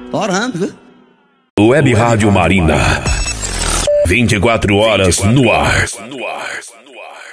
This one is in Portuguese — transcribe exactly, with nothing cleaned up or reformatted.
Orando, viu? Web Rádio Marina. vinte e quatro horas no ar.